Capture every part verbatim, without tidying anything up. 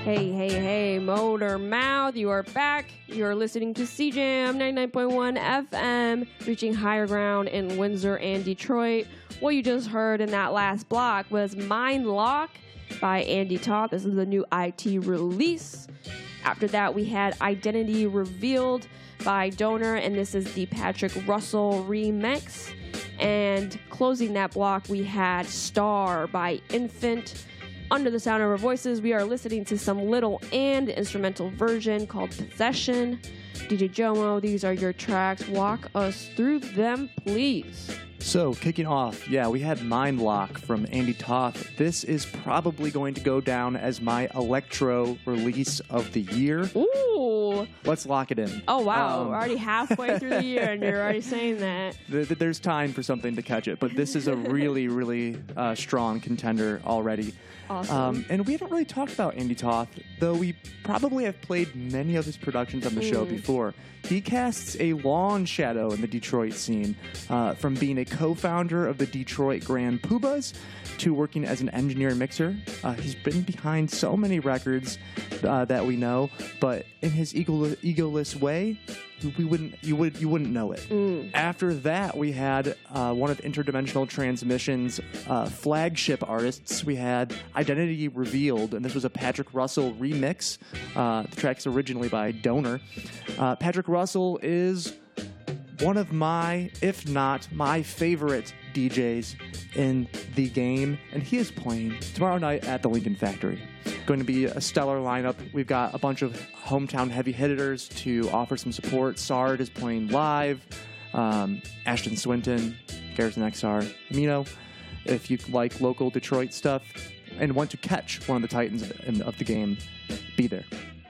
Hey, hey, hey, Motor Mouth, you are back. You are listening to C Jam ninety-nine point one F M, reaching higher ground in Windsor and Detroit. What you just heard in that last block was Mind Lock by Andy Toth. This is a new I T release. After that, we had Identity Revealed by Donor, and this is the Patrick Russell remix. And closing that block, we had Star by Infant. Under the sound of our voices, we are listening to some Little and instrumental version called Possession. D J Jomo, these are your tracks. Walk us through them, please. So, kicking off, yeah, we had Mind Lock from Andy Toth. This is probably going to go down as my electro release of the year. Ooh. Let's lock it in. Oh, wow. Um, We're already halfway through the year, and you're already saying that. th- th- there's time for something to catch it, but this is a really, really uh, strong contender already. Awesome. Um, and we haven't really talked about Andy Toth, though we probably have played many of his productions on the mm. show before. He casts a long shadow in the Detroit scene, uh, from being a co-founder of the Detroit Grand Poobahs to working as an engineer and mixer. Uh, he's been behind so many records uh, that we know, but in his ego- egoless way, we wouldn't you would you wouldn't know it. Mm. After that, we had uh, one of Interdimensional Transmission's uh, flagship artists. We had Identity Revealed, and this was a Patrick Russell remix. Uh, the track's originally by Donor. Uh, Patrick Russell is one of my, if not my favorite D Js in the game, and he is playing tomorrow night at the Lincoln Factory. Going to be a stellar lineup. We've got a bunch of hometown heavy hitters to offer some support. Sard is playing live. Um, Ashton Swinton, Garrison X R, Mino. If you like local Detroit stuff and want to catch one of the titans in, of the game, be there.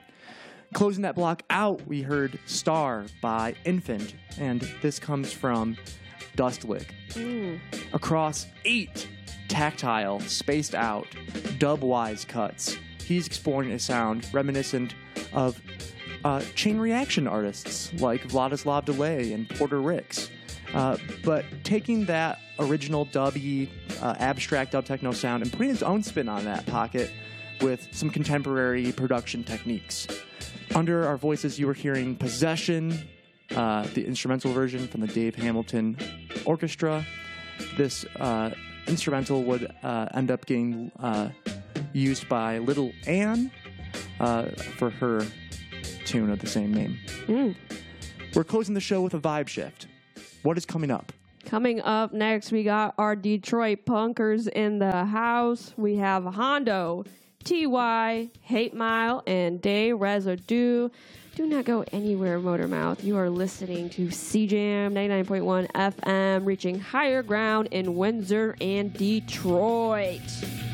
Closing that block out, we heard Star by Infant, and this comes from Dustlick. Mm. Across eight tactile, spaced out, dub-wise cuts, he's exploring a sound reminiscent of uh, chain reaction artists like Vladislav Delay and Porter Ricks, uh, but taking that original dubby, uh, abstract dub techno sound and putting his own spin on that pocket with some contemporary production techniques. Under our voices, you were hearing Possession, uh, the instrumental version from the Dave Hamilton Orchestra. This uh, instrumental would uh, end up getting uh, used by Little Ann uh, for her tune of the same name. Mm. We're closing the show with a vibe shift. What is coming up? Coming up next, we got our Detroit punkers in the house. We have Hondo, T Y, Hate Mile, and Day Residue. Do not go anywhere, Motormouth. You are listening to C Jam ninety-nine point one F M, reaching higher ground in Windsor and Detroit.